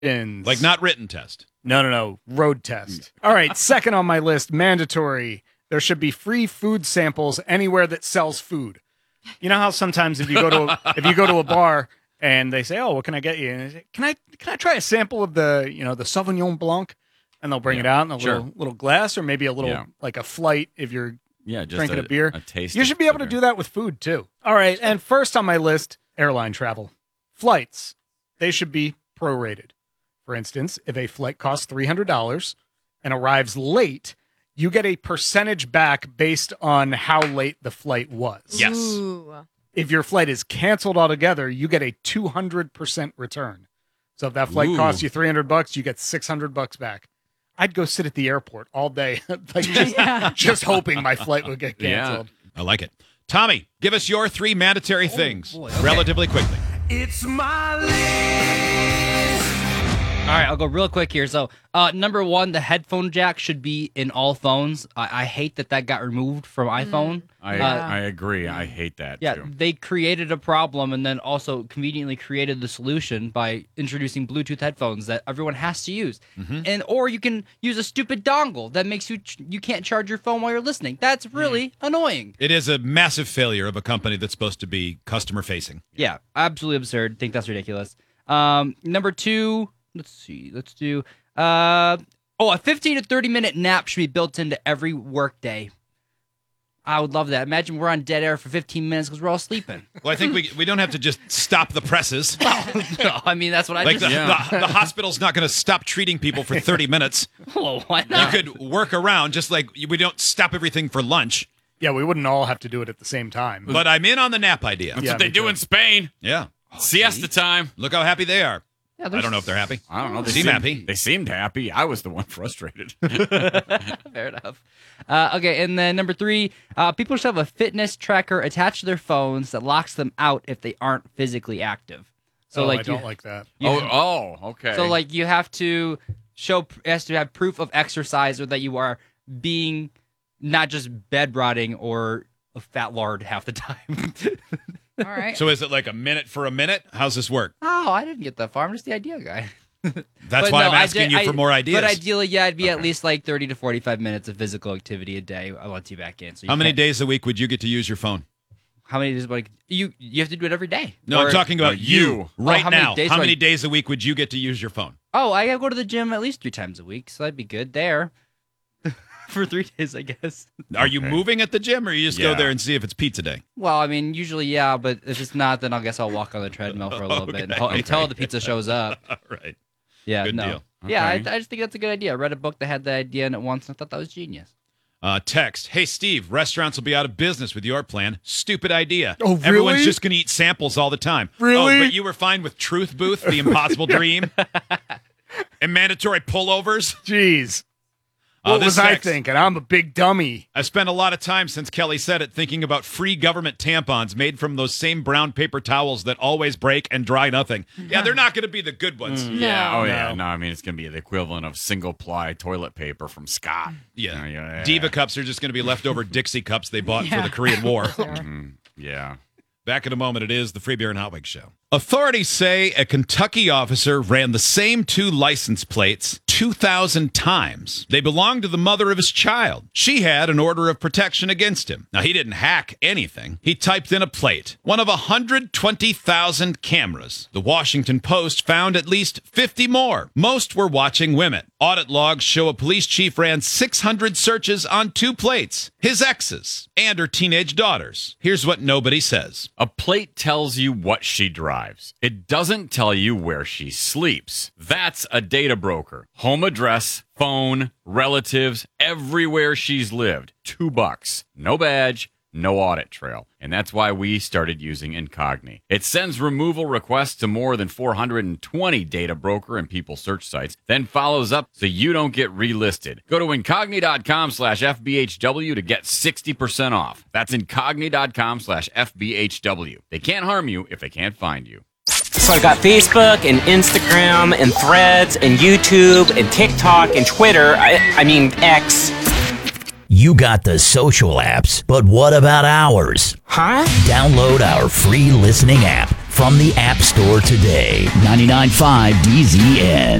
Like not written test. No. Road test. All right. Second on my list, mandatory. There should be free food samples anywhere that sells food. You know how sometimes if you go to a bar and they say, "Oh, what can I get you?" And they say, "Can I try a sample of the Sauvignon Blanc?" And they'll bring it out in a little glass, or maybe a little like a flight if you're just drinking a beer. A taste. You should be able to do that with food too. All right. And first on my list, airline travel. Flights. They should be prorated. For instance, if a flight costs $300 and arrives late, you get a percentage back based on how late the flight was. Yes. Ooh. If your flight is canceled altogether, you get a 200% return. So if that flight costs you $300, you get $600 back. I'd go sit at the airport all day, just hoping my flight would get canceled. I like it. Tommy, give us your 3 mandatory things relatively quickly. It's my list. All right, I'll go real quick here. So, number 1, the headphone jack should be in all phones. I hate that got removed from iPhone. I agree. I hate that, too. They created a problem and then also conveniently created the solution by introducing Bluetooth headphones that everyone has to use. Or you can use a stupid dongle that makes you can't charge your phone while you're listening. That's really annoying. It is a massive failure of a company that's supposed to be customer-facing. Yeah, absolutely absurd. Think that's ridiculous. Number 2... Let's do a 15 to 30 minute nap should be built into every work day. I would love that. Imagine we're on dead air for 15 minutes because we're all sleeping. Well, I think we don't have to just stop the presses. No, I mean, that's what I just... The hospital's not going to stop treating people for 30 minutes. Well, why not? You could work around just like we don't stop everything for lunch. Yeah, we wouldn't all have to do it at the same time. But I'm in on the nap idea. That's what they do in Spain. Yeah. Siesta time. Look how happy they are. Yeah, I don't know if they're happy. I don't know. They seem happy. They seemed happy. I was the one frustrated. Fair enough. Okay, and then number 3, people should have a fitness tracker attached to their phones that locks them out if they aren't physically active. So, I don't like that. Okay. So, you have to have proof of exercise or that you are being not just bed rotting or a fat lard half the time. All right. So is it like a minute for a minute? How's this work? Oh, I didn't get that far. I'm just the idea guy. That's why I'm asking you for more ideas. But ideally, it'd be at least 30 to 45 minutes of physical activity a day. I want you back in. So how many days a week would you get to use your phone? How many days? You have to do it every day. No, I'm talking about you right now. How many days days a week would you get to use your phone? Oh, I gotta go to the gym at least 3 times a week, so that'd be good there. For 3 days, I guess. Are you moving at the gym, or you just go there and see if it's pizza day? Well, I mean, usually, yeah, but if it's not, then I guess I'll walk on the treadmill for a little bit until the pizza shows up. All right. Yeah, Good deal. Yeah, I just think that's a good idea. I read a book that had the idea in it once, and I thought that was genius. Text, hey, Steve, restaurants will be out of business with your plan. Stupid idea. Oh, really? Everyone's just going to eat samples all the time. Really? Oh, but you were fine with Truth Booth, the impossible dream, and mandatory pullovers? Jeez. What was I thinking? I'm a big dummy. I've spent a lot of time since Kelly said it thinking about free government tampons made from those same brown paper towels that always break and dry nothing. Yeah, they're not going to be the good ones. Yeah. Oh, yeah. No, I mean, it's going to be the equivalent of single-ply toilet paper from Scott. Yeah. Diva cups are just going to be leftover Dixie cups they bought for the Korean War. Yeah. Back in a moment, it is the Free Beer and Hot Wings Show. Authorities say a Kentucky officer ran the same 2 license plates 2,000 times. They belonged to the mother of his child. She had an order of protection against him. Now, he didn't hack anything. He typed in a plate. One of 120,000 cameras. The Washington Post found at least 50 more. Most were watching women. Audit logs show a police chief ran 600 searches on 2 plates. His exes and her teenage daughters. Here's what nobody says. A plate tells you what she drives. It doesn't tell you where she sleeps. That's a data broker. Home address, phone, relatives, everywhere she's lived. $2. No badge, no audit trail. And that's why we started using Incogni. It sends removal requests to more than 420 data broker and people search sites, then follows up so you don't get relisted. Go to Incogni.com/FBHW to get 60% off. That's Incogni.com/FBHW. They can't harm you if they can't find you. So I've got Facebook and Instagram and Threads and YouTube and TikTok and Twitter. I mean, X. You got the social apps, but what about ours? Huh? Download our free listening app from the App Store today. 99.5 DZN.